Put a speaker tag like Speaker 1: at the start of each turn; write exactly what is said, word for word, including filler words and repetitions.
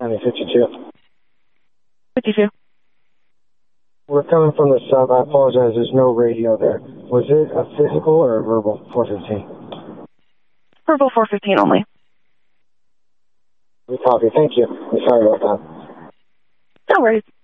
Speaker 1: County fifty-two.
Speaker 2: fifty-two.
Speaker 1: We're coming from the sub. I apologize. There's no radio there. Was it a physical or a verbal four fifteen?
Speaker 2: Verbal four fifteen only.
Speaker 1: We copy. Thank you. I'm sorry about that.
Speaker 2: No worries.